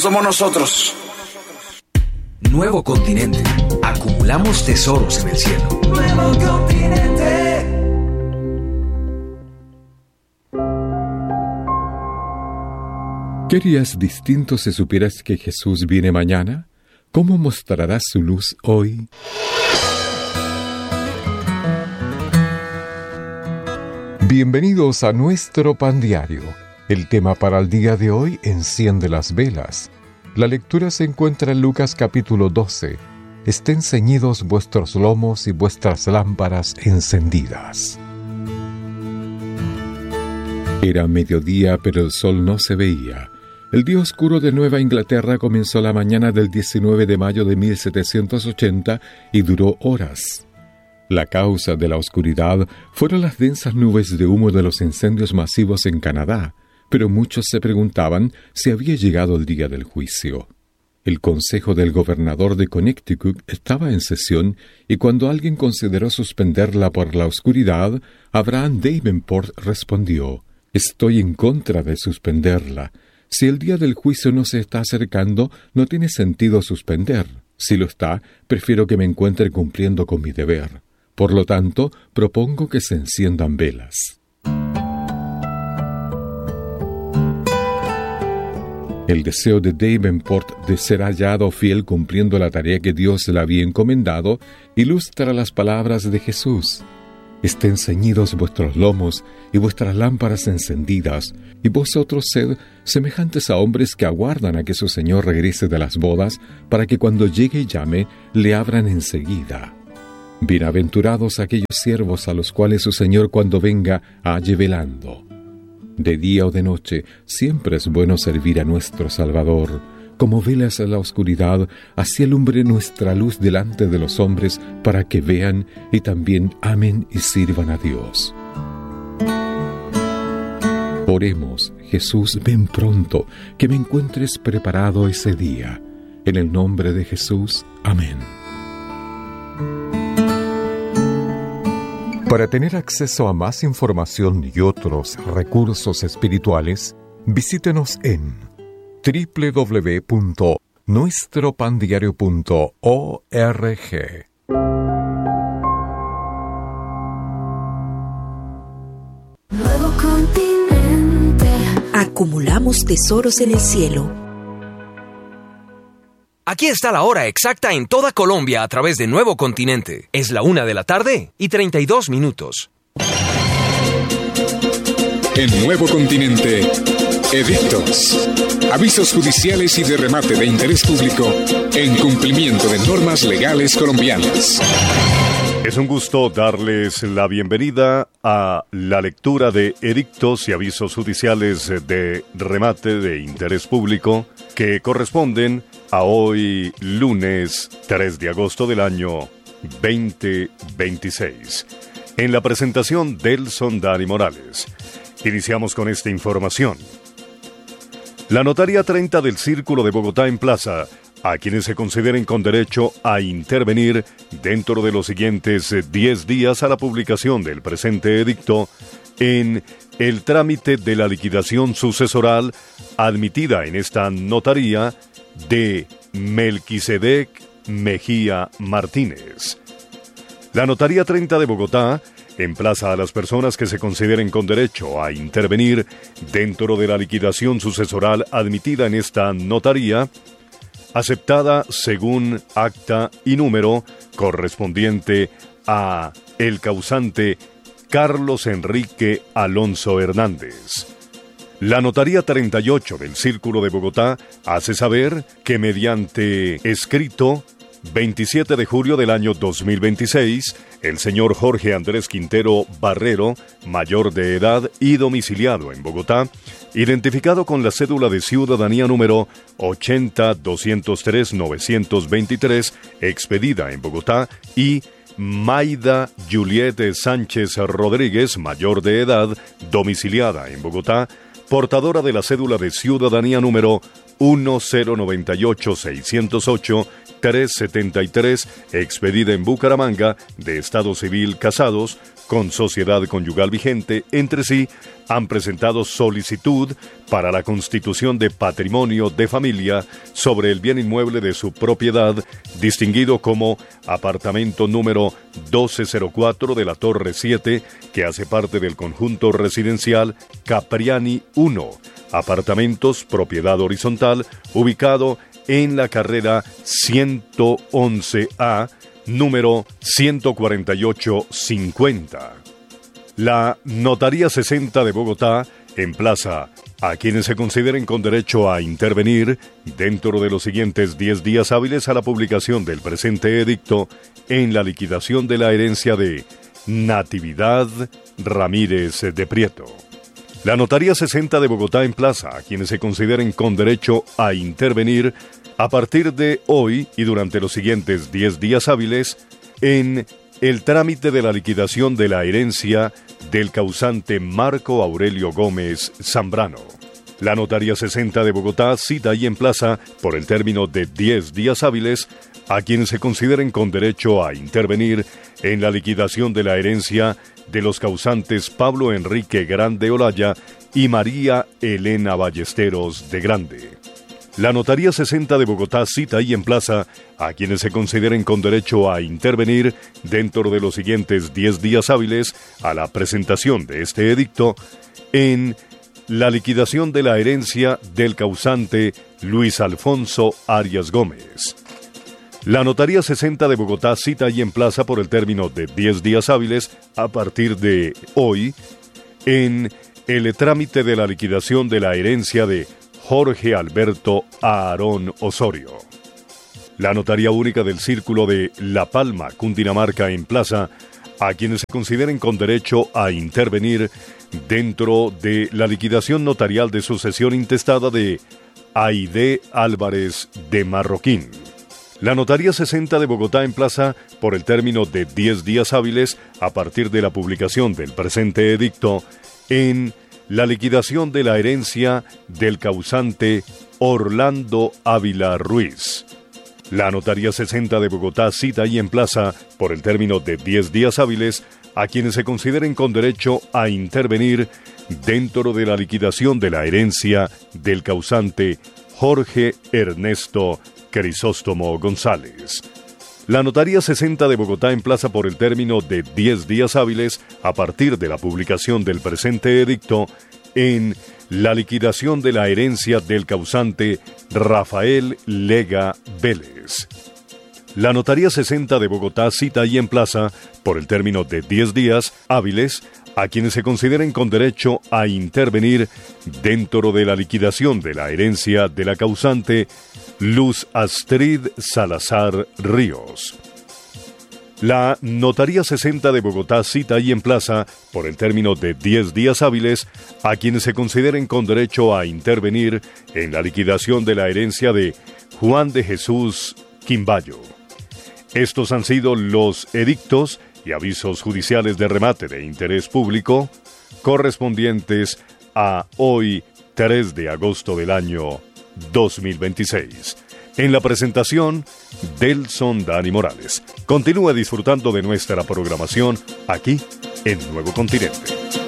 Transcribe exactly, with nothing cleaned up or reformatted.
somos nosotros. Nuevo Continente. Acumulamos tesoros en el cielo. Nuevo Continente. ¿Qué harías distinto si supieras que Jesús viene mañana? ¿Cómo mostrarás su luz hoy? Bienvenidos a nuestro Pan Diario. El tema para el día de hoy: enciende las velas. La lectura se encuentra en Lucas capítulo doce. Estén ceñidos vuestros lomos y vuestras lámparas encendidas. Era mediodía, pero el sol no se veía. El día oscuro de Nueva Inglaterra comenzó la mañana del diecinueve de mayo de mil setecientos ochenta y duró horas. La causa de la oscuridad fueron las densas nubes de humo de los incendios masivos en Canadá, pero muchos se preguntaban si había llegado el día del juicio. El consejo del gobernador de Connecticut estaba en sesión y cuando alguien consideró suspenderla por la oscuridad, Abraham Davenport respondió: «Estoy en contra de suspenderla. Si el día del juicio no se está acercando, no tiene sentido suspender. Si lo está, prefiero que me encuentre cumpliendo con mi deber. Por lo tanto, propongo que se enciendan velas». El deseo de Davenport de ser hallado fiel cumpliendo la tarea que Dios le había encomendado ilustra las palabras de Jesús: «Estén ceñidos vuestros lomos y vuestras lámparas encendidas, y vosotros sed semejantes a hombres que aguardan a que su Señor regrese de las bodas, para que cuando llegue y llame, le abran enseguida. Bienaventurados aquellos siervos a los cuales su Señor cuando venga halle velando». De día o de noche, siempre es bueno servir a nuestro Salvador. Como velas en la oscuridad, así alumbre nuestra luz delante de los hombres, para que vean y también amen y sirvan a Dios. Oremos. Jesús, ven pronto, que me encuentres preparado ese día. En el nombre de Jesús, amén. Para tener acceso a más información y otros recursos espirituales, visítenos en doble u doble u doble u punto nuestro pan diario punto org. Nuevo Continente. Acumulamos tesoros en el cielo. Aquí está la hora exacta en toda Colombia a través de Nuevo Continente. Es la una de la tarde y treinta y dos minutos. En Nuevo Continente, edictos, avisos judiciales y de remate de interés público en cumplimiento de normas legales colombianas. Es un gusto darles la bienvenida a la lectura de edictos y avisos judiciales de remate de interés público que corresponden a hoy, lunes tres de agosto del año veinte veintiséis. En la presentación Delson Dani Morales. Iniciamos con esta información. La Notaría treinta del Círculo de Bogotá emplaza a quienes se consideren con derecho a intervenir dentro de los siguientes diez días a la publicación del presente edicto en el trámite de la liquidación sucesoral admitida en esta notaría de Melquisedec Mejía Martínez. La Notaría treinta de Bogotá emplaza a las personas que se consideren con derecho a intervenir dentro de la liquidación sucesoral admitida en esta notaría, aceptada según acta y número correspondiente a el causante Carlos Enrique Alonso Hernández. La Notaría treinta y ocho del Círculo de Bogotá hace saber que mediante escrito veintisiete de julio del año dos mil veintiséis, el señor Jorge Andrés Quintero Barrero, mayor de edad y domiciliado en Bogotá, identificado con la cédula de ciudadanía número ochenta doscientos tres novecientos veintitrés, expedida en Bogotá, y Maida Juliette Sánchez Rodríguez, mayor de edad, domiciliada en Bogotá, portadora de la cédula de ciudadanía número uno cero nueve ocho seiscero ocho tres siete tres, expedida en Bucaramanga, de Estado Civil Casados, con sociedad conyugal vigente entre sí han presentado solicitud para la constitución de patrimonio de familia sobre el bien inmueble de su propiedad, distinguido como apartamento número doce cero cuatro de la Torre siete, que hace parte del conjunto residencial Capriani uno, apartamentos propiedad horizontal, ubicado en la carrera ciento once A, número ciento cuarenta y ocho cincuenta. La Notaría sesenta de Bogotá emplaza a quienes se consideren con derecho a intervenir dentro de los siguientes diez días hábiles a la publicación del presente edicto en la liquidación de la herencia de Natividad Ramírez de Prieto. La Notaría sesenta de Bogotá emplaza a quienes se consideren con derecho a intervenir a partir de hoy y durante los siguientes diez días hábiles en el trámite de la liquidación de la herencia del causante Marco Aurelio Gómez Zambrano. La Notaría sesenta de Bogotá cita y emplaza por el término de diez días hábiles a quienes se consideren con derecho a intervenir en la liquidación de la herencia de los causantes Pablo Enrique Grande Olaya y María Elena Ballesteros de Grande. La Notaría sesenta de Bogotá cita y emplaza a quienes se consideren con derecho a intervenir dentro de los siguientes diez días hábiles a la presentación de este edicto en la liquidación de la herencia del causante Luis Alfonso Arias Gómez. La Notaría sesenta de Bogotá cita y emplaza por el término de diez días hábiles a partir de hoy en el trámite de la liquidación de la herencia de Jorge Alberto Aarón Osorio. La Notaría Única del Círculo de La Palma, Cundinamarca, emplaza a quienes se consideren con derecho a intervenir dentro de la liquidación notarial de sucesión intestada de Aide Álvarez de Marroquín. La Notaría sesenta de Bogotá emplaza por el término de diez días hábiles a partir de la publicación del presente edicto en la liquidación de la herencia del causante Orlando Ávila Ruiz. La Notaría sesenta de Bogotá cita y emplaza por el término de diez días hábiles a quienes se consideren con derecho a intervenir dentro de la liquidación de la herencia del causante Jorge Ernesto Crisóstomo González. La Notaría sesenta de Bogotá emplaza por el término de diez días hábiles a partir de la publicación del presente edicto en la liquidación de la herencia del causante Rafael Lega Vélez. La Notaría sesenta de Bogotá cita y emplaza por el término de diez días hábiles a quienes se consideren con derecho a intervenir dentro de la liquidación de la herencia de la causante Luz Astrid Salazar Ríos. La Notaría sesenta de Bogotá cita y emplaza por el término de diez días hábiles a quienes se consideren con derecho a intervenir en la liquidación de la herencia de Juan de Jesús Quimbayo. Estos han sido los edictos y avisos judiciales de remate de interés público correspondientes a hoy, tres de agosto del año dos mil veintiséis. En la presentación, Delson Dani Morales. Continúa disfrutando de nuestra programación aquí en Nuevo Continente.